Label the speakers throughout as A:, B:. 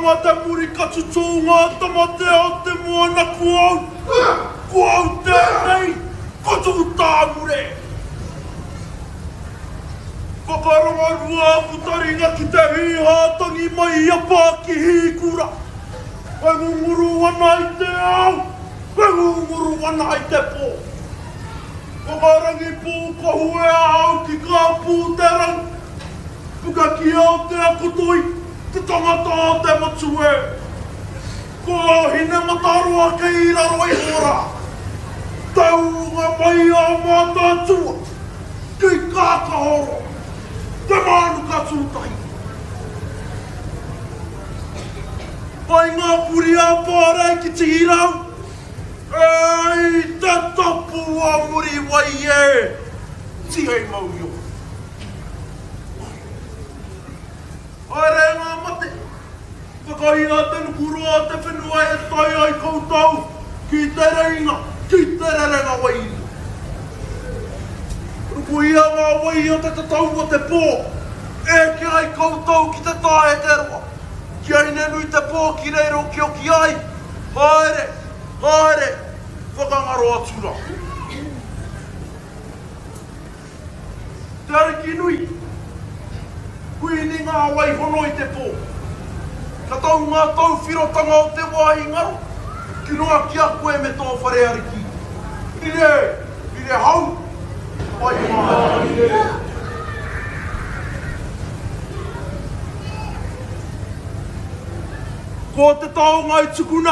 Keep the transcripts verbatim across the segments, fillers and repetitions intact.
A: ngā te muri katu tō ngā tamate o te moana kuau. Kuau tēnei, kotu tāmure. Whakarongarua putaringa ki te hīhātangi mai a pā ki hīkura. Kai ngunguru ana i te au, kai ngunguru ana i te pō. Whakarangi pō ka hue au ki ka pūterang. Puka ki au te akotoi, te tangata o te matue. Ko hine matarua kei raro i hora. Taunga mai a mātātua, kei kākahoro, te mānu ka tūtai. Pai ngā puri a pārei ki te hirau, ei te tapu a muri wai e, tihei mau io. Haere ngā mate, whakai a te nukuroa te whenua e tai ai koutou, ki te reinga, ki te rerenga wai. Rupu ia ngā wai o te tatau o te pō, e ki ai koutou ki te tae te roa. Ki ai nenui te pō ki reiro ki o ki ai, haere, haere, whakangaro atura. Te ariki nui, kui ni ngā wai hono i te pō. Ka tau ngā tau whirotanga o te wāhi ngaro, ki noa ki a koe me tō whare ariki. Ire, ire hau, wai mā. Ko te taonga i tukuna.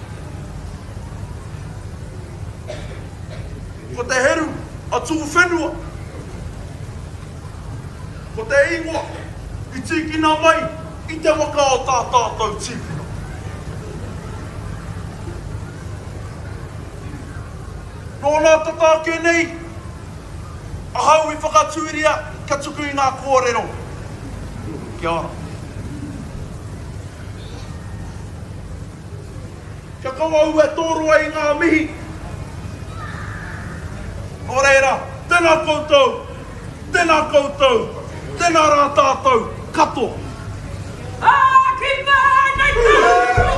A: Ko te heru a tū whenua. Ko te ingoa i tīkina mai i te waka o tā tātou tīpina. Nō nā tata nei, a hau i whakatuiria ka tuku i ngā kōrero. Kia ora. Kia kawau e tōru ai ngā mihi. Nō reira, tēnā koutou, tēnā koutou, tēnā rā tātou, katoa.
B: Ah, ki nā, nei tā!